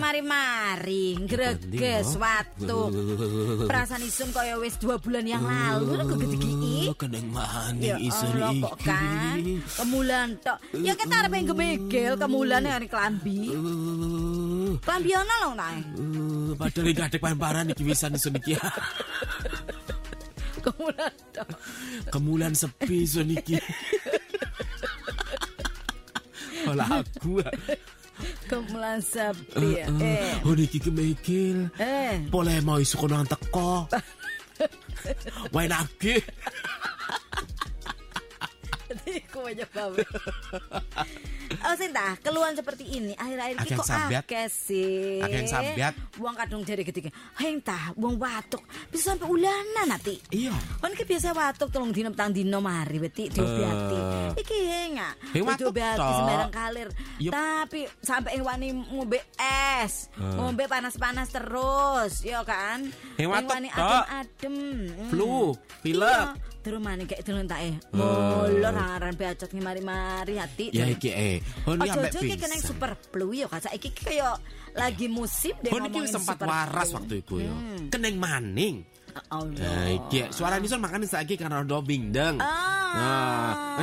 mari-mari greges watuk. Perasaan isun kaya wis 2 bulan yang lalu kok gedegi. Keneng maning isun iki. Kok kan kemulan tok. Ya kita arep ngemegel kemulan ning klambi. Klambi ana lho ta. Padahal iki adek pamparan iki wisan isun iki. Kemulan tok. Kemulan sepi isun iki. Olah aku. Kemulan sepi. Oh niki kemekil. Boleh mau isu kono teko. Wae nake. Iku aja bae. Oh Sinta, keluhan seperti ini akhir-akhir iki kok akeh sih. Akeh sambiat. Wong kadung jare ketika, "Heng tah, wong watuk bisa sampai ulanan ati." Iya. Kan iki biasa watuk 3 dina petang dina mari weti diobiati. Iki hengak. Diobiati sembarang kalir. Tapi sampai wani ngombe es, ngombe panas-panas terus, ya kan? Wani adem-adem. Flu, pilek. Terus mana kayak delon tak molor aran beacot mari-mari hati. Ya iki Hon iki ambek iki kena super flu ya kan saiki kaya lagi musim deh ngomongin. Hon iki sempat waras waktu itu yo. Keneng maning. Nah, iki suara nison makane saiki karena ndo bingdeng. Nah,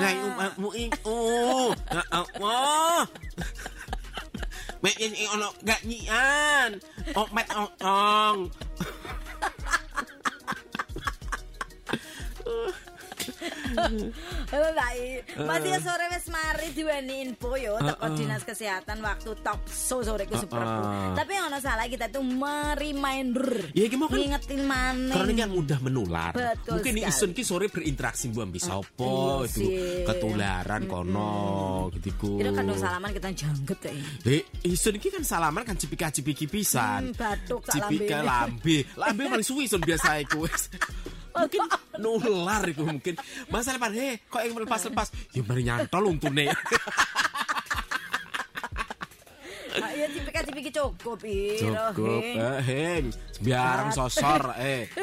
mek ini ono gak nyian. Oh, met ong. Halo Lai, masih sore wes mari diweni info yo teko dinas kesehatan waktu top sore ku Superflu. Tapi yang ono salah kita tuh reminder. Ya iki mau kan ngingetin maneh. Karena yang mudah menular. Betul mungkin isun ki sore berinteraksi mbok bisa apa itu ketularan kono gitu. Itu kan salaman kita jangget kayak ini. Isun ki kan salaman kan cipika-cipiki pisan. Batuk sak lambe. Cipika lambe paling suwi isun biasa iku wis. Mungkin nular itu mungkin. Masalah pan kok yang lepas-lepas ya mari nyantol untune. Ya cipika-cipiki cukup Cukup heng biarang sosor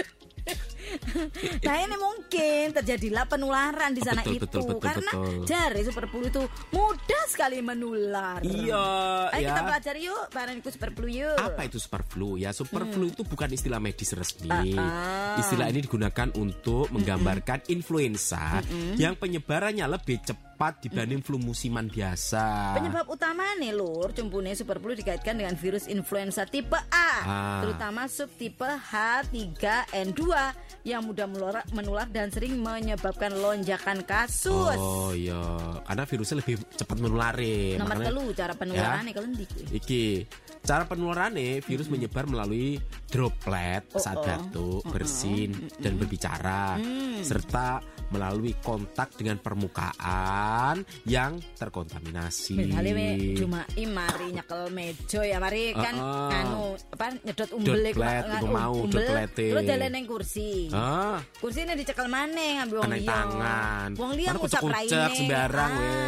Nah ini mungkin terjadilah penularan di sana betul, karena jari Superflu itu mudah sekali menular. Iya. Ayo kita pelajari yuk, bareng ikut Superflu yuk. Apa itu Superflu? Ya Superflu itu bukan istilah medis resmi. Istilah ini digunakan untuk menggambarkan influenza yang penyebarannya lebih cepat dibanding flu musiman biasa. Penyebab utama nih lur, cumpune Superflu dikaitkan dengan virus influenza tipe A, terutama subtipe H3N2 yang mudah menular dan sering menyebabkan lonjakan kasus. Oh iya, karena virusnya lebih cepat menulari. Nomor telu cara penularannya kalau iki. Cara penularannya virus menyebar melalui droplet saat batuk, bersin dan berbicara, serta melalui kontak dengan permukaan yang terkontaminasi. Cuma mari nyekel meja ya mari kan nyedot umbel terus jalan neng kursi. Kursi ini dicekel maneh ngambil wong liya. Tangan. Wong liya ngusap raine. Sembarang